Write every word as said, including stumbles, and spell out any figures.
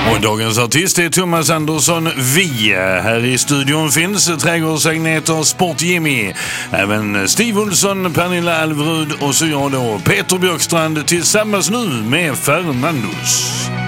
Och dagens artist är Thomas Andersson. Vi här i studion finns trädgårdsagneter Sport-Jimmy, även Steve Olsson, Pernilla Alvrud och så jag då, Peter Björkstrand, tillsammans nu med Fernandos.